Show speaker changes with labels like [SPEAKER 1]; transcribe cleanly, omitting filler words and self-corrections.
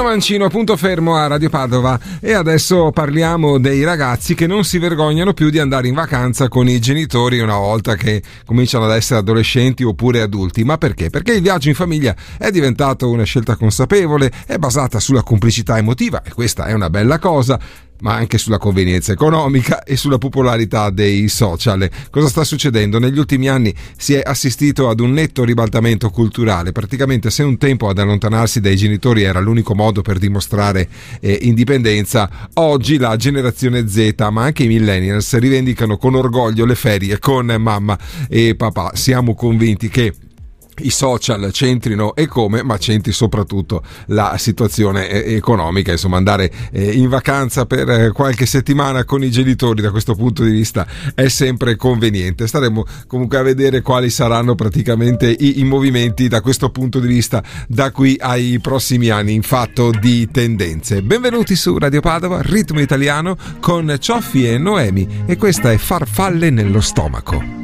[SPEAKER 1] Nino Mancino, punto fermo a Radio Padova. E adesso parliamo dei ragazzi che non si vergognano più di andare in vacanza con i genitori una volta che cominciano ad essere adolescenti oppure adulti. Ma perché? Perché il viaggio in famiglia è diventato una scelta consapevole, è basata sulla complicità emotiva, e questa è una bella cosa, ma anche sulla convenienza economica e sulla popolarità dei social. Cosa sta succedendo? Negli ultimi anni si è assistito ad un netto ribaltamento culturale. Praticamente, se un tempo ad allontanarsi dai genitori era l'unico modo per dimostrare indipendenza, oggi la generazione Z, ma anche i millennials, rivendicano con orgoglio le ferie con mamma e papà. Siamo convinti che i social c'entrino e come, ma c'entri soprattutto la situazione economica. Insomma, andare in vacanza per qualche settimana con i genitori da questo punto di vista è sempre conveniente. Staremo comunque a vedere quali saranno praticamente i movimenti da questo punto di vista da qui ai prossimi anni in fatto di tendenze. Benvenuti su Radio Padova, ritmo italiano con Cioffi e Noemi, e questa è Farfalle nello stomaco.